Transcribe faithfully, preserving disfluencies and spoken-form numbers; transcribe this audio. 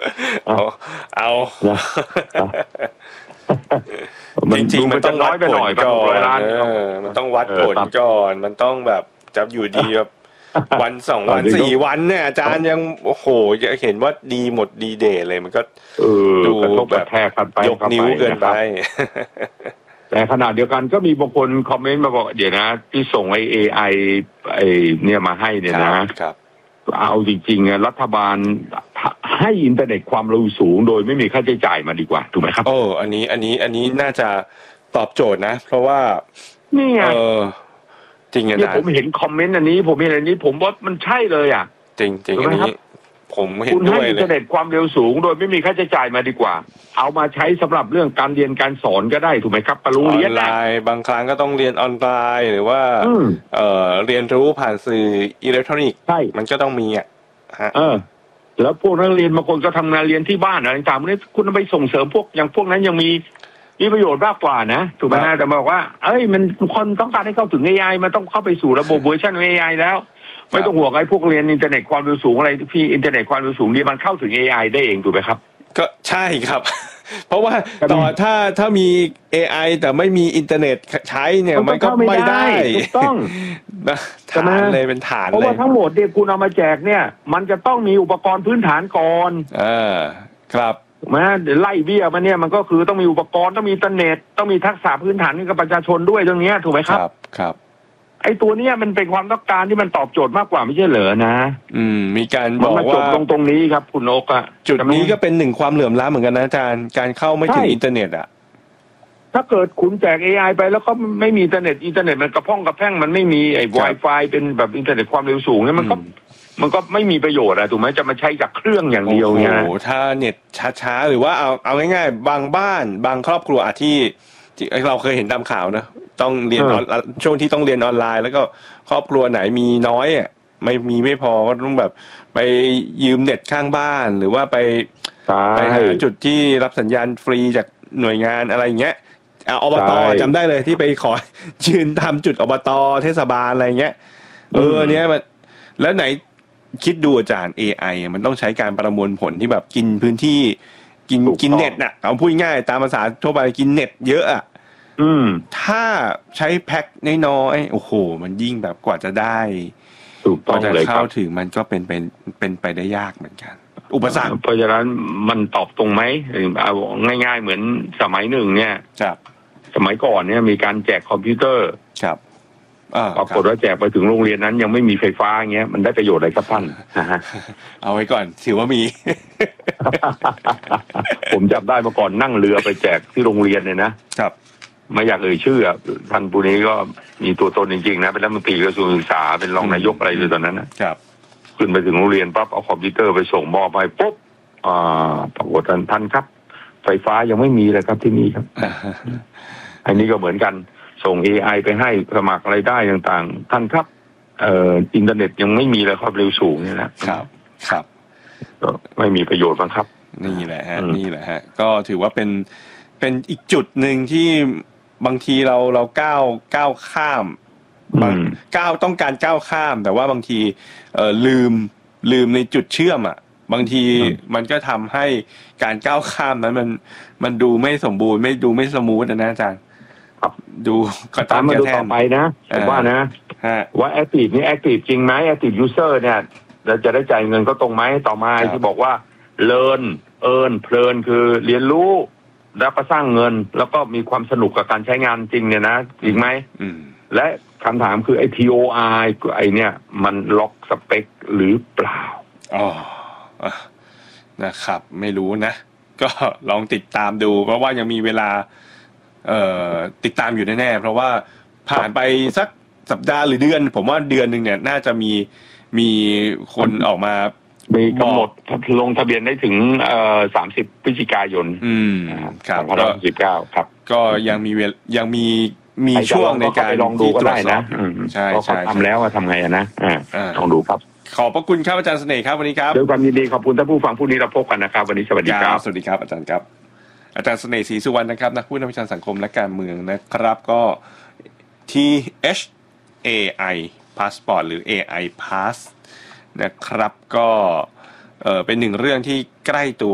เอาเอาจริงๆมันต้องวัดผลก่อนมันต้องวัดผลก่อนมันต้องแบบจะอยู่ดีแบบวันสองวันสี่วันเนี่ยอาจารย์ยังโอ้โหจะเห็นว่าดีหมดดีเดย์เลยมันก็ดูแบบยกนิ้วเกินไปแต่ขณะเดียวกันก็มีบางคนคอมเมนต์มาบอกเดี๋ยวนะที่ส่งไอเอไอไอเนี่ยมาให้เนี่ยนะครับเอาจริงๆรัฐบาลให้อินเทอร์เน็ตความเร็วสูงโดยไม่มีค่าใช้จ่ายมาดีกว่าถูกไหมครับโอ้อันนี้อันนี้อันนี้น่าจะตอบโจทย์นะเพราะว่านี่ไงจริงๆเนี่ยผมเห็นคอมเมนต์อันนี้ผมเห็นอันนี้ผมว่ามันใช่เลยอ่ะจริงจริงอันนี้ผมเห็นด้วยเลยคุณให้อินเทอร์เน็ตความเร็วสูงโดยไม่มีค่าใช้จ่ายมาดีกว่าเอามาใช้สำหรับเรื่องการเรียนการสอนก็ได้ถูกไหมครับปรุงเรียนออนไลน์บางครั้งก็ต้องเรียนออนไลน์หรือว่าเอ่อเรียนรู้ผ่านสื่ออิเล็กทรอนิกส์ใช่มันก็ต้องมีอ่ะฮะเออแล้วพวกนักเรียนบางคนก็ทำงานเรียนที่บ้านอะไรต่างๆนี่คุณไปส่งเสริมพวกอย่างพวกนั้นยังมีมีประโยชน์มากกว่านะถูกไหมฮะแต่บอกว่าเอ้ยมันคนต้องการให้เข้าถึง เอ ไอ มันต้องเข้าไปสู่ระบบเวอร์ชัน เอ ไอ แล้วไม่ต้องห่วงไอ้พวกเรียนอินเทอร์เน็ตความเร็วสูงอะไรที่อินเทอร์เน็ตความเร็วสูงนี่มันเข้าถึง เอ ไอ ได้เองถูกไหมครับก็ใช่ครับเพราะว่าต่อถ้าถ้ามี เอ ไอ แต่ไม่มีอินเทอร์เน็ตใช้เนี่ยมันก็ไม่ได้ถูกต้องฐานเลยเป็นฐานเลยเพราะว่าทั้งหมดเนี่ยคุณเอามาแจกเนี่ยมันจะต้องมีอุปกรณ์พื้นฐานก่อนอ่าครับมาเดี๋ยวไล่เบี้ยมาเนี่ยมันก็คือต้องมีอุปกรณ์ต้องมีอินเทอร์เน็ตต้องมีทักษะพื้นฐานกับประชาชนด้วยตรงนี้ถูกไหมครับครับครับไอ้ตัวเนี้ยมันเป็นความต้องการที่มันตอบโจทย์มากกว่าไม่ใช่เหรอนะอืมมีการบอกว่าจบตรงตรงนี้ครับคุณโอ๊กอะจุดนี้ก็เป็นหนึ่งความเหลื่อมล้ำเหมือนกันนะอาจารย์การเข้าไม่ถึงอินเทอร์เน็ตอะถ้าเกิดคุณแจก เอ ไอ ไปแล้วก็ไม่มีอินเทอร์เน็ตอินเทอร์เน็ตมันกระพ้องกระแพ่งมันไม่มีไอ้ Wi-Fi เป็นแบบอินเทอร์เน็ตความเร็วสูงเนี่ยมันก็มันก็ไม่มีประโยชน์อะถูกไหมจะมาใช้จากเครื่องอย่างเดียวเนี่ยโอ้โหถ้าเน็ตช้าๆหรือว่าเอาเอาง่ายๆบางบ้านบางครอบครัวที่ที่เราเคยเห็นตามข่าวนะต้องเรียนออนช่วงที่ต้องเรียนออนไลน์แล้วก็ครอบครัวไหนมีน้อยอ่ะไม่มีไม่พอก็ต้องแบบไปยืมเน็ตข้างบ้านหรือว่าไปไปหาจุดที่รับสัญญาณฟรีจากหน่วยงานอะไรอย่างเงี้ยอบต.จำได้เลยที่ไปขอยืนทำจุดอบต.เทศบาลอะไรเงี้ยเออเนี้ยมันแล้วไหนคิดดูอาจารย์ เอ ไอ มันต้องใช้การประมวลผลที่แบบกินพื้นที่กินกินเน็ตน่ะเอาพูดง่ายตามภาษาทั่วไปกินเน็ตเยอะอ่ะอืมถ้าใช้แพ็คน้อยๆโอ้โหมันยิ่งแบบกว่าจะได้กว่าจะเข้าถึงมันก็เป็นเป็นเป็นไปได้ยากเหมือนกันอุปสรรคเพราะฉะนั้นมันตอบตรงไหมเอาง่ายๆเหมือนสมัยหนึ่งเนี่ยครับสมัยก่อนเนี่ยมีการแจกคอมพิวเตอร์ครับปรากฏว่าแจกไปถึงโรงเรียนนั้นยังไม่มีไฟฟ้าเงี้ยมันได้ประโยชน์อะไรครับท่านเอาไว้ก่อนถือว่ามีผมจำได้เมื่อก่อนนั่งเรือไปแจกที่โรงเรียนเนี่ยนะครับไม่อยากเอ่ยชื่อท่านผู้นี้ก็มีตัวตนจริงๆนะเป็นรัฐมนตรีกระทรวงศึกษาเป็นรองนายกอะไรอยู่ตอนนั้นนะครับขึ้นไปถึงโรงเรียนปั๊บเอาคอมพิวเตอร์ไปส่งมอบไปปุ๊บอ่าปรากฏท่านท่านครับไฟฟ้ายังไม่มีเลยครับที่นี่ครับ อันนี้ก็เหมือนกันส่ง เอ ไอ ไปให้สมัครอะไรได้ต่างๆท่านครับเอ่ออินเทอร์เน็ตยังไม่มีเลยความเร็วสูงนี่นะครับครับก็ไม่มีประโยชน์บ้างครับนี่แหละฮะนี่แหละฮะก็ถือว่าเป็นเป็นอีกจุดหนึ่งที่บางทีเราเราก้าวก้าวข้ามบางก้าวต้องการก้าวข้ามแต่ว่าบางทีเอ่อลืมลืมในจุดเชื่อมอ่ะบางทีมันก็ทำให้การก้าวข้ามนั้นมันมันดูไม่สมบูรณ์ไม่ดูไม่สมูทนะอาจารย์ดูก็ตามมาดูต่อไปนะผมว่านะว่า active นี่ active จริงไหม active user เนี่ยเราจะได้จ่ายเงินก็ตรงไหมต่อมาที่บอกว่า learn earn เพลินคือเรียนรู้แล้วก็สร้างเงินแล้วก็มีความสนุกกับการใช้งานจริงเนี่ยนะจริงไหมและคำถามคือไอ้ ที โอ อาร์ ไอ้เนี่ยมันล็อกสเปคหรือเปล่าอ๋อนะครับไม่รู้นะก็ลองติดตามดูเพราะว่ายังมีเวลาเอ่อติดตามอยู่แน่ๆเพราะว่าผ่านไปสักสัปดาห์หรือเดือนผมว่าเดือนนึงเนี่ยน่าจะมีมีคนออกมามีกำหนดลงทะเบียนได้ถึงเอ่อสามสิบพฤศจิกายนอืมครับสองพันห้าร้อยหกสิบเก้าครับก็ยังมียังมีมีช่วงในการลองดูก็ได้นะใช่ใช่ทำแล้วทำไงนะลองดูครับขอบพระคุณครับอาจารย์เสน่ห์ครับวันนี้ครับด้วยความยินดีขอบคุณท่านผู้ฟังผู้นี้เราพบกันนะครับวันนี้สวัสดีครับสวัสดีครับอาจารย์ครับอาจารย์เสน่ห์ศรีสุวรรณนะครับนักพูดนักวิชาสังคมและการเมืองนะครับก็ ที เอช เอ ไอ Passport หรือ เอ ไอ Pass นะครับก็เอ่อเป็นหนึ่งเรื่องที่ใกล้ตัว